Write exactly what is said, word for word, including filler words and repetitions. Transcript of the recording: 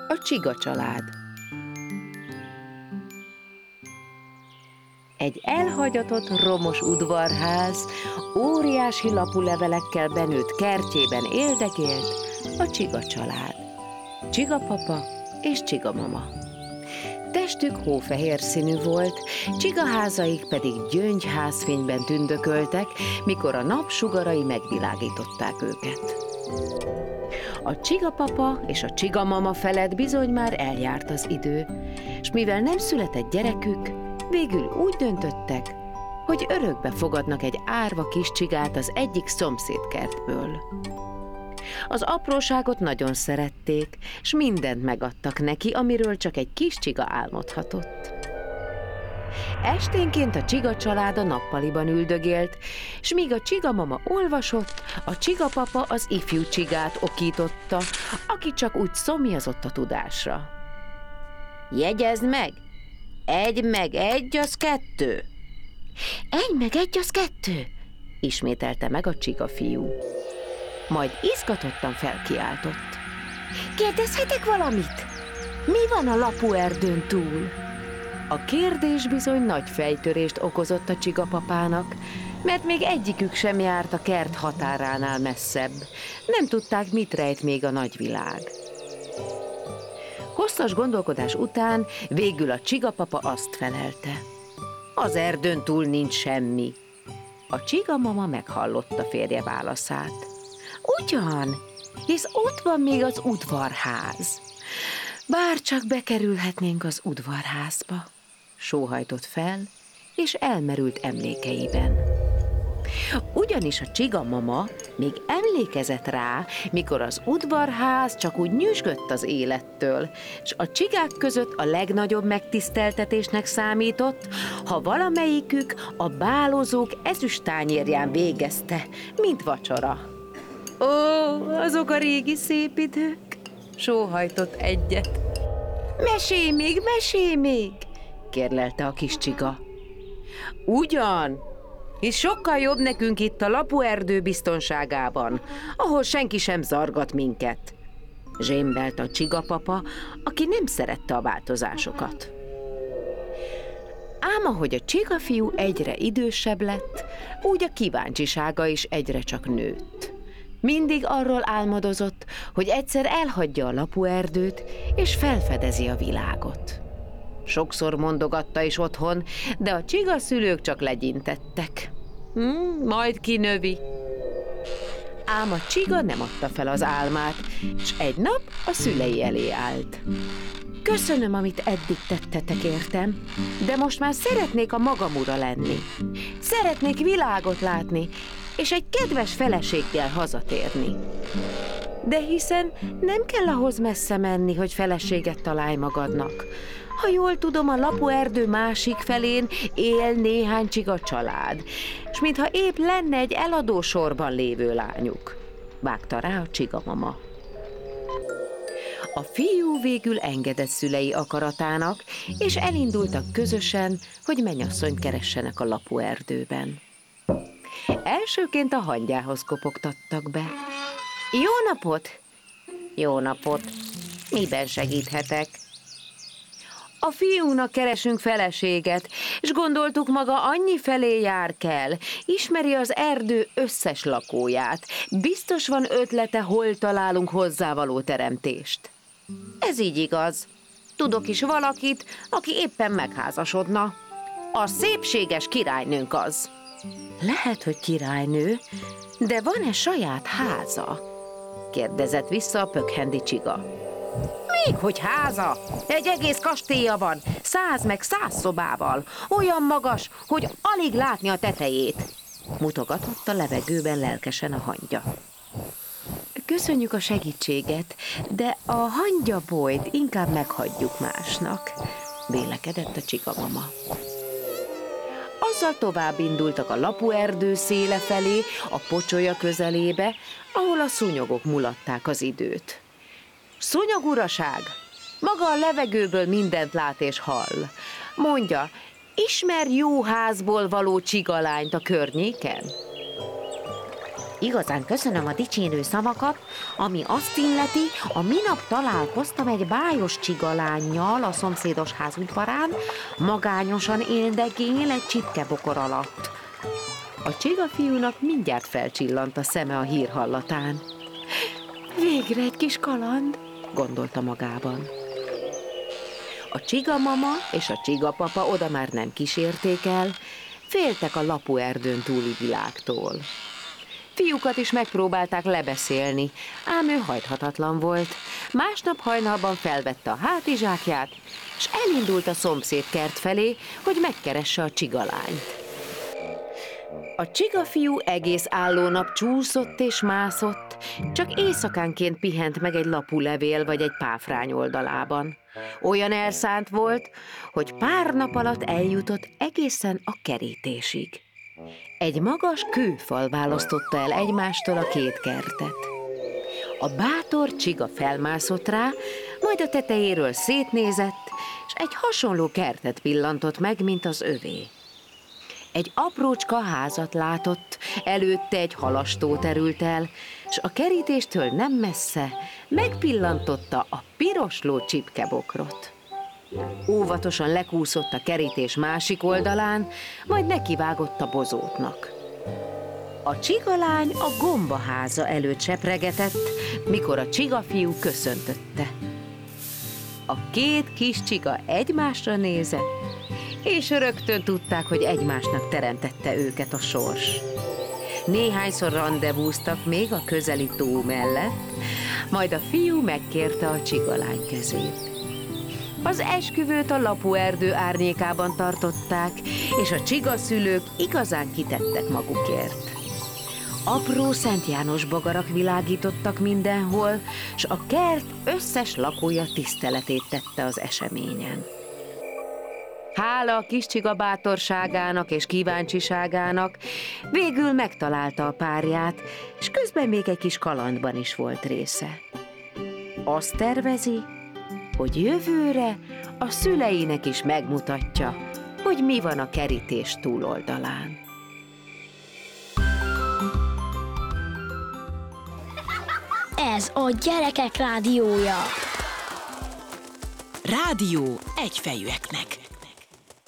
A Csiga család. Egy elhagyatott, romos udvarház, óriási lapulevelekkel benőtt kertjében éldekélt a Csiga család. Csiga papa és Csiga mama. Testük hófehér színű volt, csigaházaik pedig gyöngyházfényben tündököltek, mikor a nap sugarai megvilágították őket. A Csiga papa és a Csiga mama felett bizony már eljárt az idő, és mivel nem született gyerekük, végül úgy döntöttek, hogy örökbe fogadnak egy árva kis csigát az egyik szomszédkertből. Az apróságot nagyon szerették, s mindent megadtak neki, amiről csak egy kis csiga álmodhatott. Esténként a Csiga család a nappaliban üldögélt, s míg a Csiga mama olvasott, a Csiga papa az ifjú csigát okította, aki csak úgy szomjazott a tudásra. Jegyezd meg! Egy meg egy, az kettő. Egy meg egy, az kettő, ismételte meg a csiga fiú. Majd izgatottan felkiáltott. Kérdezhetek valamit? Mi van a lapuerdőn túl? A kérdés bizony nagy fejtörést okozott a Csiga papának, mert még egyikük sem járt a kert határánál messzebb. Nem tudták, mit rejt még a nagyvilág. Hosszas gondolkodás után végül a Csiga papa azt felelte. Az erdőn túl nincs semmi. A Csiga mama meghallotta férje válaszát. Ugyan, hisz ott van még az udvarház. Bár csak bekerülhetnénk az udvarházba. Sóhajtott fel, és elmerült emlékeiben. Ugyanis a Csiga mama még emlékezett rá, mikor az udvarház csak úgy nyüzsgött az élettől, és a csigák között a legnagyobb megtiszteltetésnek számított, ha valamelyikük a bálozók ezüsttányérján végezte, mint vacsora. Ó, azok a régi szép idők! Sóhajtott egyet. Mesélj még, mesélj még! Kérlelte a kis csiga. Ugyan! Hisz sokkal jobb nekünk itt a lapuerdő biztonságában, ahol senki sem zargat minket. Zsémbelt a Csiga papa, aki nem szerette a változásokat. Ám ahogy a Csiga fiú egyre idősebb lett, úgy a kíváncsisága is egyre csak nőtt. Mindig arról álmodozott, hogy egyszer elhagyja a lapuerdőt, és felfedezi a világot. Sokszor mondogatta is otthon, de a csiga szülők csak legyintettek. Hmm, majd kinövi. Ám a csiga nem adta fel az álmát, és egy nap a szülei elé állt. Köszönöm, amit eddig tettetek értem, de most már szeretnék a magam ura lenni. Szeretnék világot látni, és egy kedves feleséggel hazatérni. De hiszen nem kell ahhoz messze menni, hogy feleséget találj magadnak. Ha jól tudom, a lapuerdő másik felén él néhány csiga család, és mintha épp lenne egy eladó sorban lévő lányuk. Vágta rá a csiga mama. A fiú végül engedett szülei akaratának, és elindultak közösen, hogy mennyasszonyt keressenek a lapuerdőben. Elsőként a hangyához kopogtattak be. Jó napot! Jó napot! Miben segíthetek? A fiúnak keresünk feleséget, és gondoltuk, maga annyi felé jár kell. Ismeri az erdő összes lakóját. Biztos van ötlete, hol találunk hozzávaló teremtést. Ez így igaz. Tudok is valakit, aki éppen megházasodna. A szépséges királynőnk az. Lehet, hogy királynő, de van-e saját háza? Kérdezett vissza a pökhendi csiga. Még hogy háza? Egy egész kastélya van, száz meg száz szobával, olyan magas, hogy alig látni a tetejét. Mutogatott a levegőben lelkesen a hangya. Köszönjük a segítséget, de a hangyabolyt inkább meghagyjuk másnak, vélekedett a csiga mama. Azzal tovább indultak a lapuerdő széle felé, a pocsolya közelébe, ahol a szúnyogok mulatták az időt. Szúnyog uraság, maga a levegőből mindent lát és hall. Mondja, ismer jó házból való csigalányt a környéken? Igazán köszönöm a dicsérő szavakat, ami azt illeti, a minap találkoztam egy bájos csigalánnyal a szomszédos ház udvarán, magányosan éldegél egy csipkebokor alatt. A csigafiúnak mindjárt felcsillant a szeme a hír hallatán. Végre egy kis kaland, gondolta magában. A csigamama és a csigapapa oda már nem kísérték el, féltek a lapuerdőn túli világtól. Fiúkat is megpróbálták lebeszélni, ám ő hajthatatlan volt. Másnap hajnalban felvette a hátizsákját, s elindult a szomszéd kert felé, hogy megkeresse a csigalányt. A csigafiú egész állónap csúszott és mászott, csak éjszakánként pihent meg egy lapulevél vagy egy páfrány oldalában. Olyan elszánt volt, hogy pár nap alatt eljutott egészen a kerítésig. Egy magas kőfal választotta el egymástól a két kertet. A bátor csiga felmászott rá, majd a tetejéről szétnézett, és egy hasonló kertet pillantott meg, mint az övé. Egy aprócska házat látott, előtte egy halastó terült el, s a kerítéstől nem messze megpillantotta a pirosló csipkebokrot. Óvatosan lekúszott a kerítés másik oldalán, majd nekivágott a bozótnak. A csigalány a gombaháza előtt sepregetett, mikor a csigafiú köszöntötte. A két kis csiga egymásra nézett, és rögtön tudták, hogy egymásnak teremtette őket a sors. Néhányszor randevúztak még a közeli tó mellett, majd a fiú megkérte a csigalány kezét. Az esküvőt a lapuerdő árnyékában tartották, és a csigaszülők igazán kitettek magukért. Apró Szent János bogarak világítottak mindenhol, s a kert összes lakója tiszteletét tette az eseményen. Hála a kis csiga bátorságának és kíváncsiságának, végül megtalálta a párját, és közben még egy kis kalandban is volt része. Azt tervezi, hogy jövőre a szüleinek is megmutatja, hogy mi van a kerítés túloldalán. Ez a Gyerekek Rádiója. Rádió egyfejűeknek.